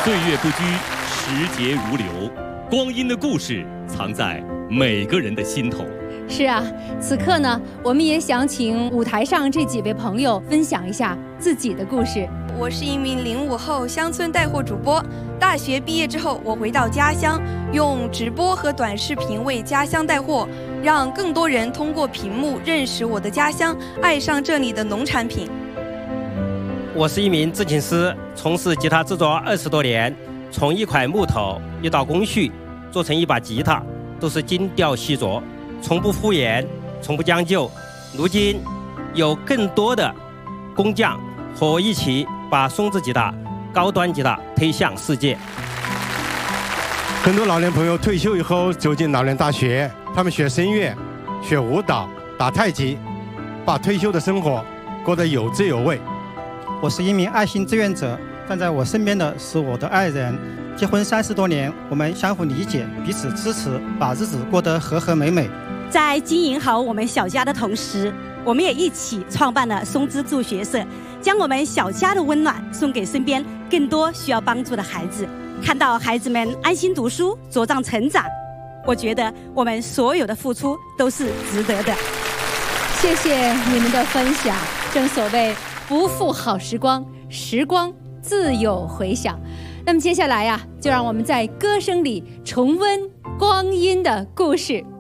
岁月不居，时节如流，光阴的故事藏在每个人的心头。 是啊，此刻呢，我们也想请舞台上这几位朋友分享一下自己的故事。 我是一名05后乡村带货主播。大学毕业之后，我回到家乡，用直播和短视频为家乡带货，让更多人通过屏幕认识我的家乡，爱上这里的农产品。 我是一名制琴师，从事吉他制作20多年，从一块木头、一道工序做成一把吉他，都是精雕细琢，从不敷衍，从不将就。如今有更多的工匠和我一起把松子吉他、高端吉他推向世界。 很多老年朋友退休以后走进老年大学，他们学声乐、学舞蹈、打太极，把退休的生活过得有滋有味。 我是一名爱心志愿者，站在我身边的是我的爱人。结婚30多年，我们相互理解，彼此支持，把日子过得和和美美。 在经营好我们小家的同时，我们也一起创办了松之助学社，将我们小家的温暖送给身边更多需要帮助的孩子。看到孩子们安心读书、茁壮成长，我觉得我们所有的付出都是值得的。 谢谢你们的分享。正所谓不负好时光，时光自有回响。那么接下来呀，就让我们在歌声里重温光阴的故事。